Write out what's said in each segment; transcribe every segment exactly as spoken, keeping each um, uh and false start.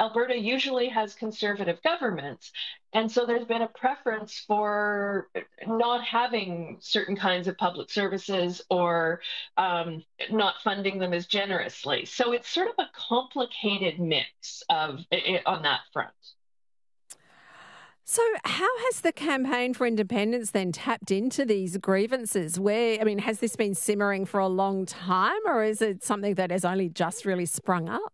Alberta usually has conservative governments. And so there's been a preference for not having certain kinds of public services or um, not funding them as generously. So it's sort of a complicated mix of i- on that front. So, how has the campaign for independence then tapped into these grievances? Where, I mean, has this been simmering for a long time, or is it something that has only just really sprung up?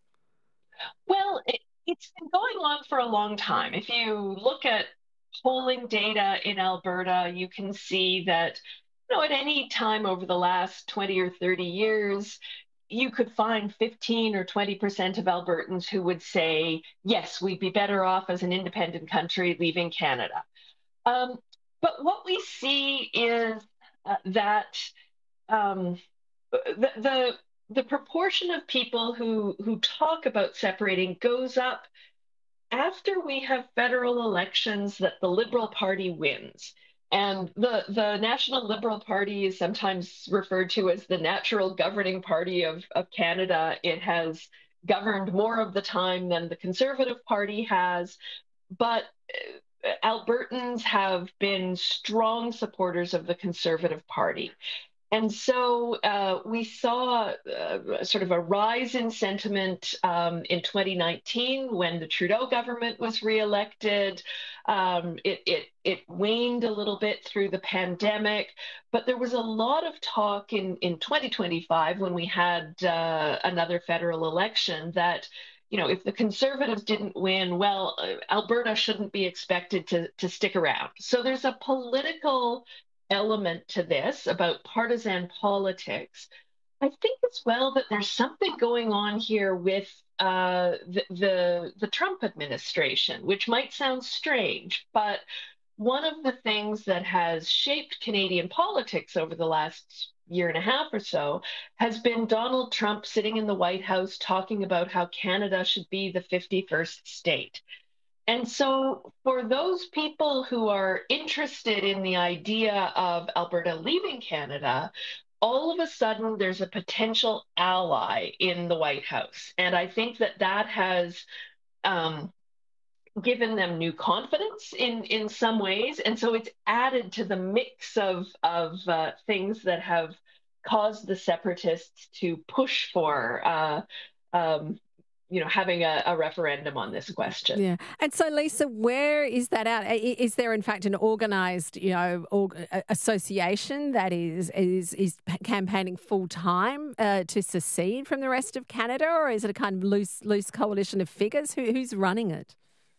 Well, it, it's been going on for a long time. If you look at polling data in Alberta, you can see that, you know, at any time over the last twenty or thirty years, you could find fifteen or twenty percent of Albertans who would say, yes, we'd be better off as an independent country leaving Canada. Um, but what we see is uh, that um, the, the the proportion of people who who talk about separating goes up after we have federal elections that the Liberal Party wins. And the, the National Liberal Party is sometimes referred to as the natural governing party of, of Canada. It has governed more of the time than the Conservative Party has. But uh, Albertans have been strong supporters of the Conservative Party. And so uh, we saw uh, sort of a rise in sentiment um, in twenty nineteen when the Trudeau government was reelected. Um, it, it, it waned a little bit through the pandemic, but there was a lot of talk in, in twenty twenty-five when we had uh, another federal election that, you know, if the Conservatives didn't win, well, uh, Alberta shouldn't be expected to, to stick around. So there's a political element to this about partisan politics. I think as well that there's something going on here with uh, the, the the Trump administration, which might sound strange, but one of the things that has shaped Canadian politics over the last year and a half or so has been Donald Trump sitting in the White House talking about how Canada should be the fifty-first state. And so, for those people who are interested in the idea of Alberta leaving Canada, all of a sudden there's a potential ally in the White House. And I think that that has um, given them new confidence in, in some ways. And so it's added to the mix of, of uh, things that have caused the separatists to push for. Uh, um, you know, having a, a referendum on this question. Yeah. And so, Lisa, where is that out? Is there, in fact, an organised, you know, org- association that is is is campaigning full time uh, to secede from the rest of Canada, or is it a kind of loose loose coalition of figures? Who, who's running it?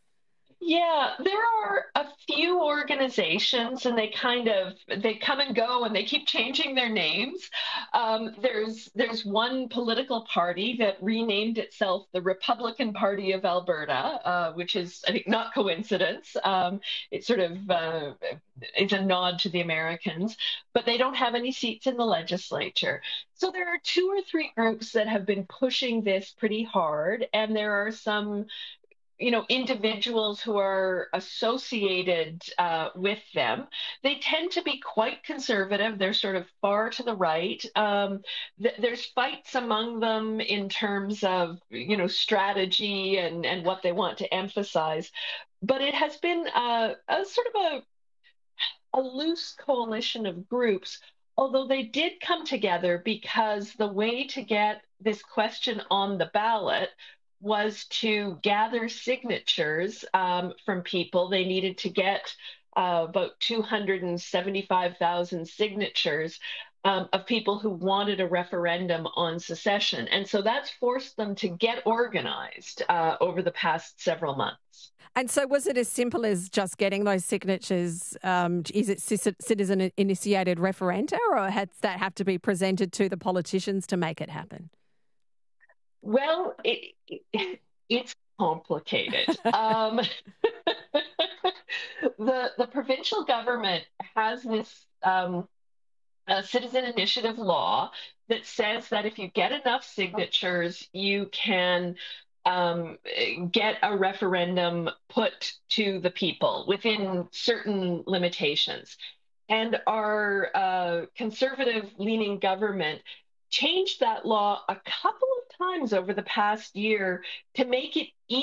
Yeah, there are a few organizations, and they kind of they come and go, and they keep changing their names. Um, there's there's one political party that renamed itself the Republican Party of Alberta, uh, which is I think not coincidence. Um, it sort of uh, is a nod to the Americans, but they don't have any seats in the legislature. So there are two or three groups that have been pushing this pretty hard, and there are some you know, individuals who are associated uh, with them. They tend to be quite conservative. They're sort of far to the right. Um, th- there's fights among them in terms of, you know, strategy and, and what they want to emphasize. But it has been a, a sort of a, a loose coalition of groups, although they did come together because the way to get this question on the ballot was to gather signatures um, from people. They needed to get uh, about two hundred seventy-five thousand signatures um, of people who wanted a referendum on secession. And so that's forced them to get organized uh, over the past several months. And so was it as simple as just getting those signatures? Um, is it citizen-initiated referenda, or has that have to be presented to the politicians to make it happen? Well, it, it, it's complicated. um, the the provincial government has this um, uh, citizen initiative law that says that if you get enough signatures, you can um, get a referendum put to the people within certain limitations. And our uh, conservative leaning government changed that law a couple of times over the past year to make it